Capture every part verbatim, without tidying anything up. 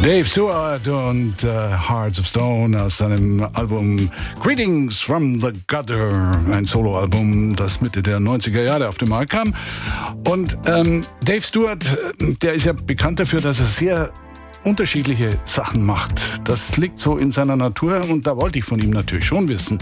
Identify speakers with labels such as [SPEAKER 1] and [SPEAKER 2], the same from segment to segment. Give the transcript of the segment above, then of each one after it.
[SPEAKER 1] Dave Stewart und äh, Hearts of Stone aus seinem Album Greetings from the Gutter, ein Soloalbum, das Mitte der neunziger Jahre auf den Markt kam. Und ähm, Dave Stewart, der ist ja bekannt dafür, dass er sehr unterschiedliche Sachen macht. Das liegt so in seiner Natur und da wollte ich von ihm natürlich schon wissen,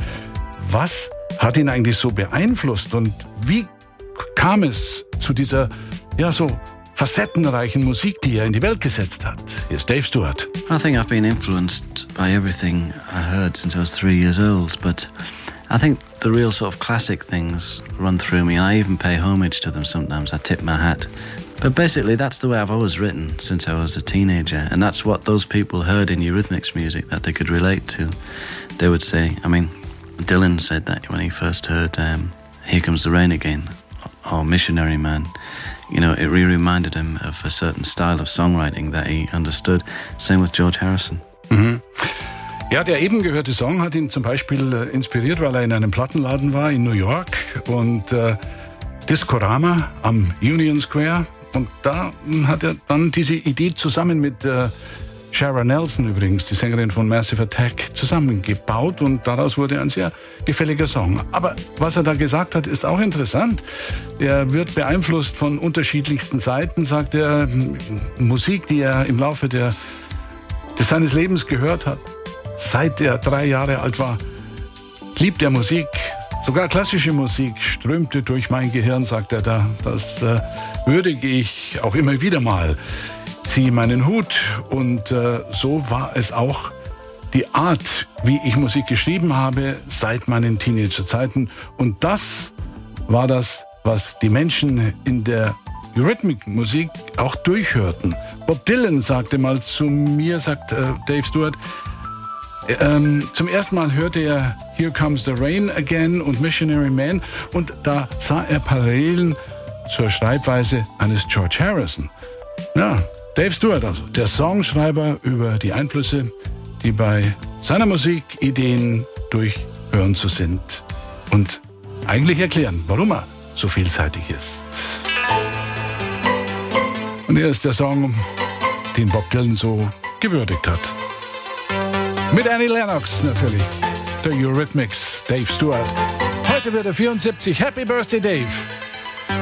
[SPEAKER 1] was hat ihn eigentlich so beeinflusst und wie kam es zu dieser, ja so facettenreichen Musik, die er in die Welt gesetzt hat. Hier ist Dave Stewart.
[SPEAKER 2] I think I've been influenced by everything I heard since I was three years old, but I think the real sort of classic things run through me, and I even pay homage to them sometimes. I tip my hat. But basically, that's the way I've always written since I was a teenager, and that's what those people heard in Eurythmics music that they could relate to. They would say, I mean, Dylan said that when he first heard um, Here Comes the Rain Again, or Missionary Man. You know, it really reminded him of a certain style of songwriting that he understood. Same with George Harrison.
[SPEAKER 1] Mhm. Ja, der eben gehörte Song hat ihn zum Beispiel äh, inspiriert, weil er in einem Plattenladen war in New York und äh, Discorama am Union Square. Und da hat er dann diese Idee zusammen mit äh, Shara Nelson übrigens, die Sängerin von Massive Attack, zusammengebaut und daraus wurde ein sehr gefälliger Song. Aber was er da gesagt hat, ist auch interessant. Er wird beeinflusst von unterschiedlichsten Seiten, sagt er. Musik, die er im Laufe der, des seines Lebens gehört hat, seit er drei Jahre alt war, liebt er Musik. Sogar klassische Musik strömte durch mein Gehirn, sagt er da. Das äh, würdige ich auch immer wieder mal. Ziehe meinen Hut und äh, so war es auch die Art, wie ich Musik geschrieben habe seit meinen Teenagerzeiten. Und das war das, was die Menschen in der Eurythmic-Musik auch durchhörten. Bob Dylan sagte mal zu mir, sagt äh, Dave Stewart, ähm, zum ersten Mal hörte er Here Comes the Rain Again und Missionary Man und da sah er Parallelen zur Schreibweise eines George Harrison. Ja, Dave Stewart also, der Songschreiber über die Einflüsse, die bei seiner Musik Ideen durchhören zu sind und eigentlich erklären, warum er so vielseitig ist. Und hier ist der Song, den Bob Dylan so gewürdigt hat. Mit Annie Lennox natürlich, der Eurythmics, Dave Stewart. Heute wird er vierundsiebzig. Happy Birthday, Dave!